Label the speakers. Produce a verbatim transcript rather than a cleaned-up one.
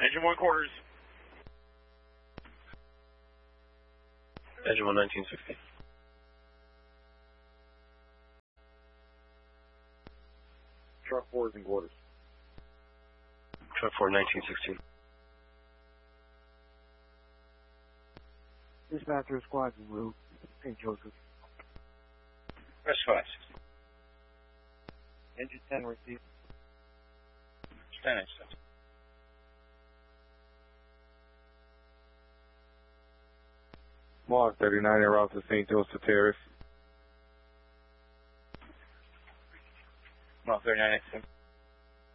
Speaker 1: Engine one quarters.
Speaker 2: Engine one nineteen sixty.
Speaker 3: Truck four is in quarters.
Speaker 2: Truck four nineteen sixteen.
Speaker 3: Dispatcher squad's en route. Saint Joseph.
Speaker 1: Press five.
Speaker 3: Engine ten received.
Speaker 1: Standing steps.
Speaker 4: Mark thirty-nine en route to Saint Joseph Terrace.
Speaker 1: Mark thirty-nine,